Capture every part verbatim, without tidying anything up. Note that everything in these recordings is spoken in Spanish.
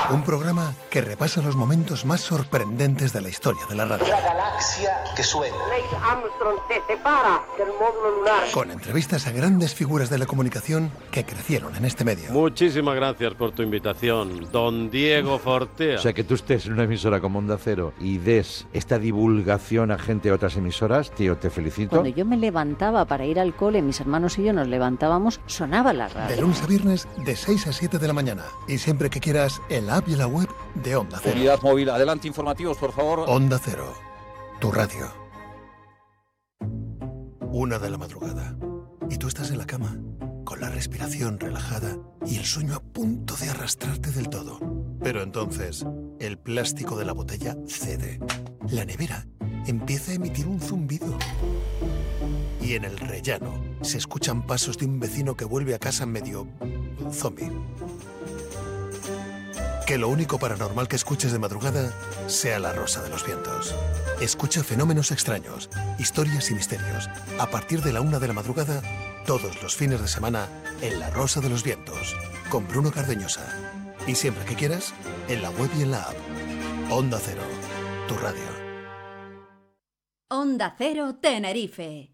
Un programa que repasa los momentos más sorprendentes de la historia de la radio. La galaxia que suena. Neil Armstrong se separa del módulo lunar. Con entrevistas a grandes figuras de la comunicación que crecieron en este medio. Muchísimas gracias por tu invitación, don Diego Fortea. O sea, que tú estés en una emisora como Onda Cero y des esta divulgación a gente de otras emisoras, tío, te felicito. Cuando yo me levantaba para ir al cole, mis hermanos y yo nos levantábamos, sonaba la radio. De lunes a viernes, de seis a siete de la mañana. Y siempre que quieras, en la app y en la web de Onda Cero. Unidad móvil, adelante, informativos, por favor. Onda Cero, tu radio. Una de la madrugada. Y tú estás en la cama, con la respiración relajada y el sueño a punto de arrastrarte del todo. Pero entonces, el plástico de la botella cede. La nevera empieza a emitir un zumbido. Y en el rellano se escuchan pasos de un vecino que vuelve a casa medio zombie. Que lo único paranormal que escuches de madrugada sea la Rosa de los Vientos. Escucha fenómenos extraños, historias y misterios. A partir de la una de la madrugada, todos los fines de semana, en la Rosa de los Vientos, con Bruno Cardeñosa. Y siempre que quieras, en la web y en la app. Onda Cero, tu radio. Onda Cero Tenerife.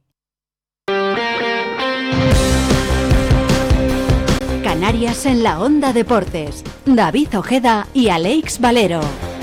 Canarias en la Onda Deportes. David Ojeda y Aleix Valero.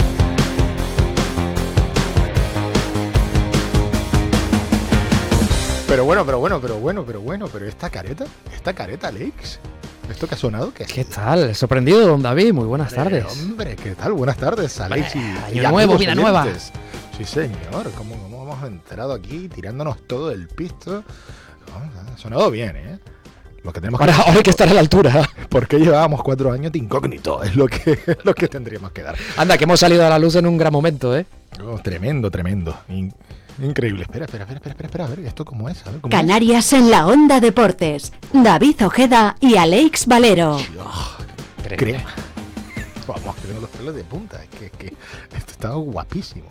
Pero bueno, pero bueno, pero bueno, pero bueno, pero esta careta, esta careta, Aleix. ¿Esto que ha sonado? ¿Qué, ¿Qué tal? Sorprendido, don David. Muy buenas hombre, tardes. Hombre, ¿qué tal? Buenas tardes, Aleix. Y, Año y nuevo, vida oyentes. nueva. Sí, señor. ¿Cómo, cómo hemos enterado aquí, tirándonos todo el pisto? Ha sonado bien, ¿eh? Lo que tenemos ahora, que... ahora hay que estar a la altura. Porque llevábamos cuatro años de incógnito. Es lo que, es lo que tendríamos que dar. Anda, que hemos salido a la luz en un gran momento, ¿eh? Oh, tremendo, tremendo. In- increíble. Espera, espera, espera, espera, espera, a ver, ¿esto cómo es? A ver, ¿cómo Canarias en la Onda Deportes. David Ojeda y Aleix Valero. es? Oh, crema. Vamos, que tengo los pelos de punta. Es que, es que esto está guapísimo.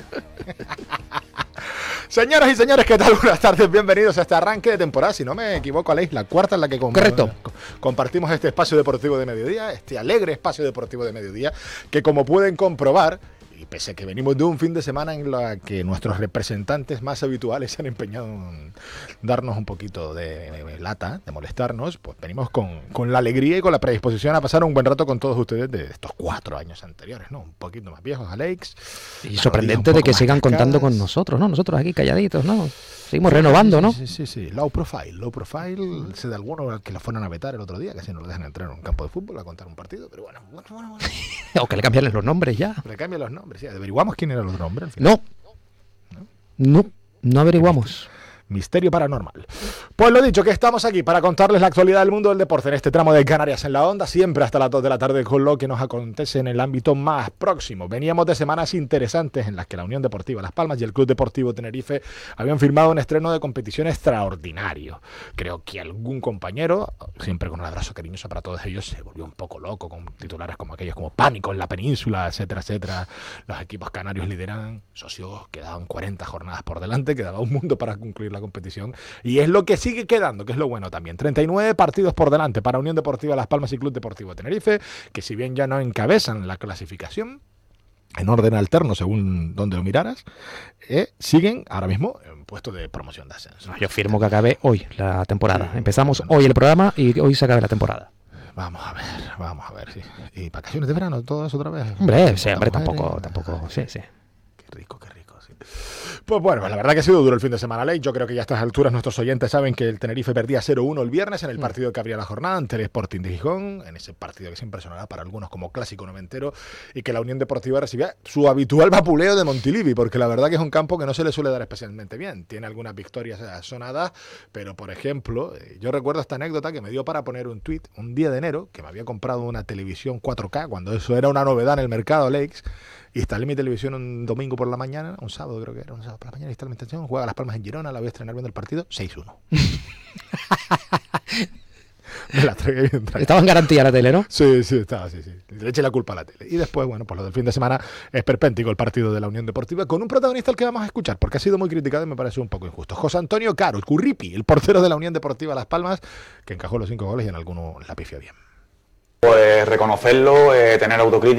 Señoras y señores, ¿qué tal? Buenas tardes, bienvenidos a este arranque de temporada. Si no me equivoco, Aleix, la cuarta en la que com- Correcto. compartimos este espacio deportivo de mediodía, este alegre espacio deportivo de mediodía, que como pueden comprobar, y pese a que venimos de un fin de semana en la que nuestros representantes más habituales se han empeñado en darnos un poquito de, de lata, de molestarnos, pues venimos con, con la alegría y con la predisposición a pasar un buen rato con todos ustedes de estos cuatro años anteriores, ¿no? Un poquito más viejos, Aleix. Y sorprendente de que sigan contando con nosotros, ¿no? Nosotros aquí calladitos, ¿no? Seguimos renovando, ¿no? Sí, sí, sí, sí. Low profile, low profile. Sé de alguno que lo fueron a vetar el otro día, que si no lo dejan entrar en un campo de fútbol a contar un partido, pero bueno, bueno, bueno, bueno. O que le cambian los nombres ya. Le cambian los nombres, sí. ¿Averiguamos quién eran los nombres? Al final? No. No, no averiguamos. Misterio paranormal. Pues lo dicho, que estamos aquí para contarles la actualidad del mundo del deporte en este tramo de Canarias en la Onda, siempre hasta las dos de la tarde con lo que nos acontece en el ámbito más próximo. Veníamos de semanas interesantes en las que la Unión Deportiva Las Palmas y el Club Deportivo Tenerife habían firmado un estreno de competición extraordinario. Creo que algún compañero, siempre con un abrazo cariñoso para todos ellos, se volvió un poco loco con titulares como aquellos como Pánico en la Península, etcétera, etcétera. Los equipos canarios lideran, socios, quedaban cuarenta jornadas por delante, quedaba un mundo para concluir la competición, y es lo que sigue quedando, que es lo bueno también. treinta y nueve partidos por delante para Unión Deportiva Las Palmas y Club Deportivo Tenerife, que si bien ya no encabezan la clasificación en orden alterno según donde lo miraras, eh, siguen ahora mismo en puesto de promoción de ascenso. Yo firmo que acabe hoy la temporada. Empezamos hoy el programa y hoy se acabe la temporada. Vamos a ver, vamos a ver, sí. Y vacaciones de verano, todo eso otra vez. Hombre, sí, hombre, tampoco, tampoco, sí, sí. Qué rico, qué rico, sí. Pues bueno, la verdad que ha sido duro el fin de semana, Ley. Yo creo que ya a estas alturas nuestros oyentes saben que el Tenerife perdía cero uno el viernes en el partido que abría la jornada ante el Sporting de Gijón, en ese partido que siempre sonará para algunos como clásico noventero, y que la Unión Deportiva recibía su habitual vapuleo de Montilivi, porque la verdad que es un campo que no se le suele dar especialmente bien. Tiene algunas victorias sonadas, pero por ejemplo, yo recuerdo esta anécdota que me dio para poner un tuit un día de enero, que me había comprado una televisión cuatro K, cuando eso era una novedad en el mercado, Leix. Instalé mi televisión un domingo por la mañana, un sábado creo que era, un sábado por la mañana, instalé mi televisión, juega Las Palmas en Girona, la voy a estrenar viendo el partido, seis uno. Me la tragué bien tragué. Estaba en garantía la tele, ¿no? Sí, sí, estaba, sí, sí. Le eché la culpa a la tele. Y después, bueno, pues lo del fin de semana es perpéntico el partido de la Unión Deportiva, con un protagonista al que vamos a escuchar, porque ha sido muy criticado y me parece un poco injusto. José Antonio Caro, el Curripi, el portero de la Unión Deportiva Las Palmas, que encajó los cinco goles y en alguno la pifió bien. Pues reconocerlo, eh, tener autocrítica.